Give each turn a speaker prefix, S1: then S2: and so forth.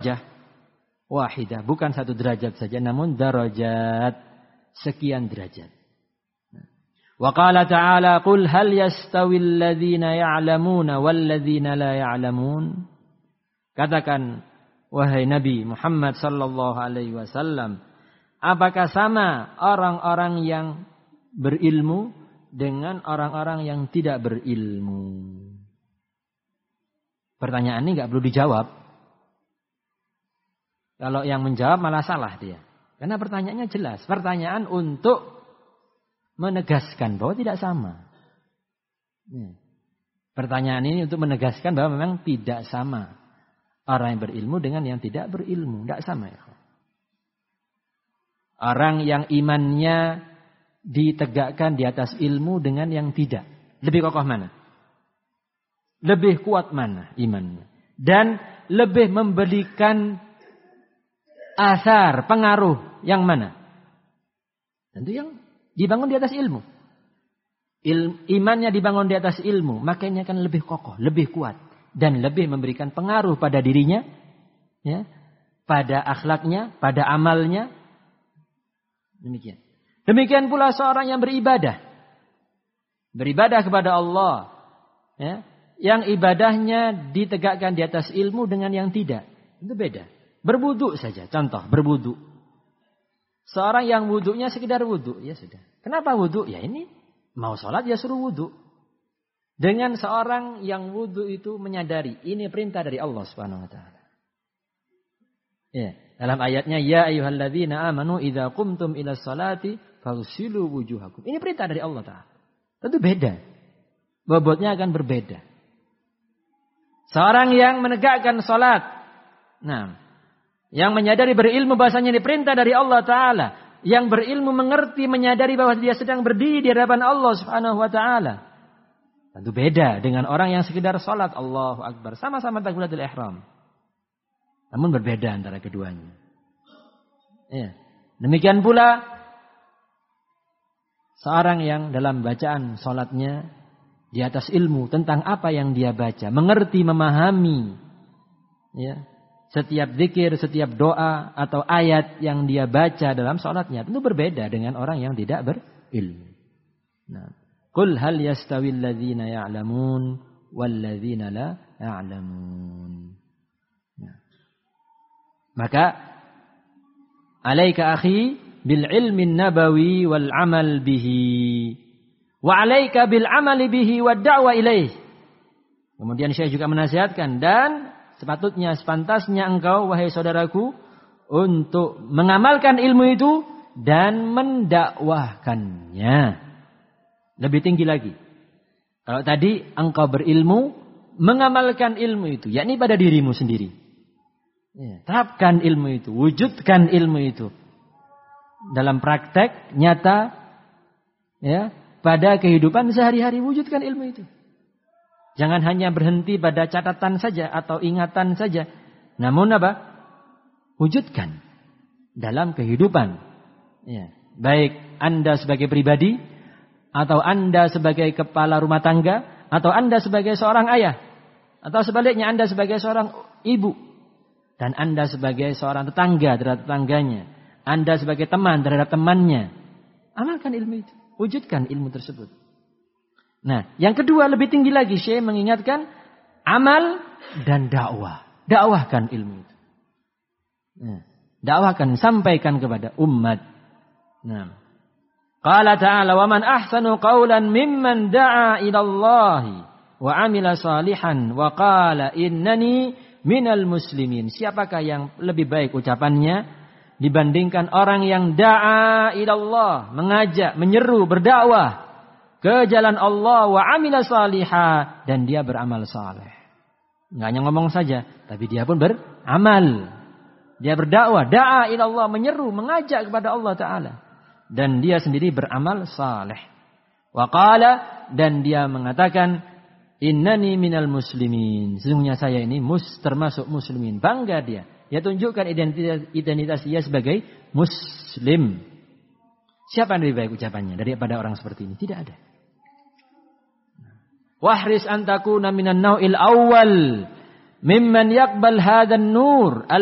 S1: wahidah, bukan satu derajat saja, namun darajat, sekian derajat. Wa qala ta'ala qul hal yastawil ladzina ya'lamuna wal ladzina la ya'lamun. Katakan wahai Nabi Muhammad sallallahu alaihi wasallam, apakah sama orang-orang yang berilmu dengan orang-orang yang tidak berilmu? Pertanyaan ini enggak perlu dijawab. Kalau yang menjawab malah salah dia. Karena pertanyaannya jelas. Pertanyaan untuk menegaskan bahwa tidak sama. Pertanyaan ini untuk menegaskan bahwa memang tidak sama. Orang yang berilmu dengan yang tidak berilmu. Tidak sama ya. Orang yang imannya ditegakkan di atas ilmu dengan yang tidak. Lebih kokoh mana? Lebih kuat mana imannya? Dan lebih memberikan asar, pengaruh yang mana? Tentu yang dibangun di atas ilmu. Imannya dibangun di atas ilmu, makanya akan lebih kokoh, lebih kuat. Dan lebih memberikan pengaruh pada dirinya, ya, pada akhlaknya, pada amalnya. Demikian. Demikian pula seorang yang beribadah. Beribadah kepada Allah. Ya, yang ibadahnya ditegakkan di atas ilmu dengan yang tidak. Itu beda. Berwudu saja, contoh berwudu. Seorang yang wudunya sekedar wudu, ya sudah. Kenapa wudu? Ya ini mau sholat ya suruh wudu. Dengan seorang yang wudu itu menyadari ini perintah dari Allah Subhanahu wa taala. Ya, dalam ayatnya ya ayyuhalladzina amanu idza qumtum ilas salati faghsilu wujuhakum. Ini perintah dari Allah taala. Tentu beda. Bobotnya akan berbeda. Seorang yang menegakkan salat, nah, yang menyadari berilmu bahasanya diperintah dari Allah Ta'ala. Yang berilmu mengerti, menyadari bahwa dia sedang berdiri di hadapan Allah Subhanahu Wa Ta'ala. Tentu beda dengan orang yang sekedar sholat Allahu Akbar. Sama-sama takbiratul ihram. Namun berbeda antara keduanya. Ya. Demikian pula seorang yang dalam bacaan sholatnya di atas ilmu tentang apa yang dia baca. Mengerti, memahami. Ya. Setiap zikir, setiap doa atau ayat yang dia baca dalam sholatnya tentu berbeda dengan orang yang tidak berilmu. Nah, qul hal yastawil ladzina ya'lamun wal ladzina la ya'lamun. Nah. Maka alaika akhi bil ilmi nabawi wal amal bihi wa alaika bil amali bihi wad da'wa ilaih. Kemudian Syekh juga menasihatkan dan sepatutnya, sepantasnya engkau, wahai saudaraku, untuk mengamalkan ilmu itu dan mendakwahkannya. Lebih tinggi lagi. Kalau tadi engkau berilmu, mengamalkan ilmu itu, yakni pada dirimu sendiri. Ya, terapkan ilmu itu, wujudkan ilmu itu dalam praktek nyata, ya, pada kehidupan sehari-hari, wujudkan ilmu itu. Jangan hanya berhenti pada catatan saja atau ingatan saja. Namun apa? Wujudkan dalam kehidupan. Ya. Baik Anda sebagai pribadi, atau Anda sebagai kepala rumah tangga, atau Anda sebagai seorang ayah, atau sebaliknya Anda sebagai seorang ibu, dan Anda sebagai seorang tetangga terhadap tetangganya, Anda sebagai teman terhadap temannya. Amalkan ilmu itu. Wujudkan ilmu tersebut. Nah, yang kedua lebih tinggi lagi, Syekh mengingatkan amal dan dakwah. Dakwahkan ilmu itu. Nah, dakwahkan, sampaikan kepada umat. Nah, qala ta'ala wa man ahsanu qawlan mimman da'a ila Allah wa amila salihan wa qala innani minal muslimin. Siapakah yang lebih baik ucapannya dibandingkan orang yang da'a ila Allah, mengajak, menyeru, berdakwah ke jalan Allah wa amila salihah, dan dia beramal saleh. Enggak hanya ngomong saja, tapi dia pun beramal. Dia berdakwah, da'a ila Allah, menyeru, mengajak kepada Allah Ta'ala. Dan dia sendiri beramal saleh. Wa qala, dan dia mengatakan, innani minal muslimin. Sesungguhnya saya ini termasuk muslimin. Bangga dia. Dia tunjukkan identitas dia sebagai muslim. Siapa yang lebih baik ucapannya daripada orang seperti ini? Tidak ada. Wahris an takuna minan nau'il awwal mimman yaqbal hadzal nur